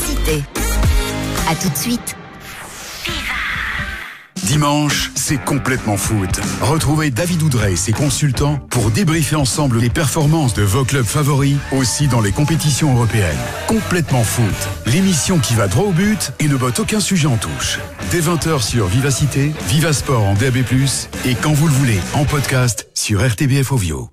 Vivacité. À tout de suite. Dimanche, c'est complètement foot. Retrouvez David Oudrey et ses consultants pour débriefer ensemble les performances de vos clubs favoris, aussi dans les compétitions européennes. Complètement foot, l'émission qui va droit au but et ne botte aucun sujet en touche. Dès 20h sur Vivacité, Vivasport en DAB+, et quand vous le voulez, en podcast sur RTBF Ovio.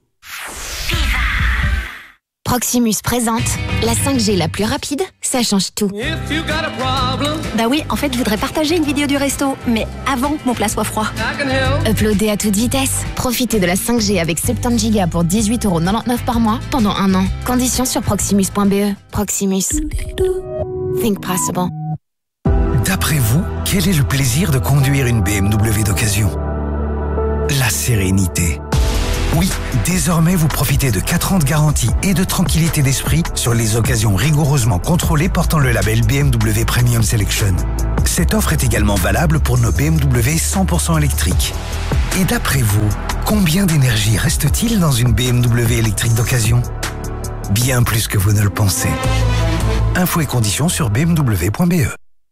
Proximus présente la 5G la plus rapide, ça change tout. Bah oui, en fait, je voudrais partager une vidéo du resto, mais avant que mon plat soit froid. Uploader à toute vitesse. Profitez de la 5G avec 70 Go pour 18,99€ par mois pendant 1 an. Conditions sur proximus.be. Proximus. Think possible. D'après vous, quel est le plaisir de conduire une BMW d'occasion ? La sérénité. Oui, désormais vous profitez de 4 ans de garantie et de tranquillité d'esprit sur les occasions rigoureusement contrôlées portant le label BMW Premium Selection. Cette offre est également valable pour nos BMW 100% électriques. Et d'après vous, combien d'énergie reste-t-il dans une BMW électrique d'occasion ? Bien plus que vous ne le pensez. Infos et conditions sur bmw.be.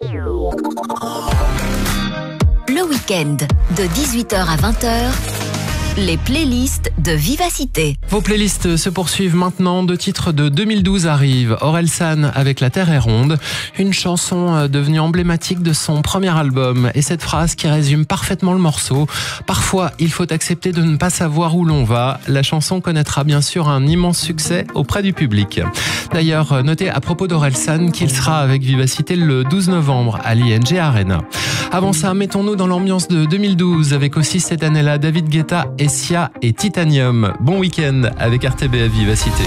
Le week-end, de 18h à 20h, les playlists de Vivacité. Vos playlists se poursuivent maintenant. 2 titres de 2012 arrivent. Orelsan avec La Terre est ronde, une chanson devenue emblématique de son premier album. Et cette phrase qui résume parfaitement le morceau. Parfois, il faut accepter de ne pas savoir où l'on va. La chanson connaîtra bien sûr un immense succès auprès du public. D'ailleurs, notez à propos d'Orelsan qu'il sera avec Vivacité le 12 novembre à l'ING Arena. Avant ça, mettons-nous dans l'ambiance de 2012 avec aussi cette année-là David Guetta, Sia et Titanium. Bon week-end avec RTBF Vivacité.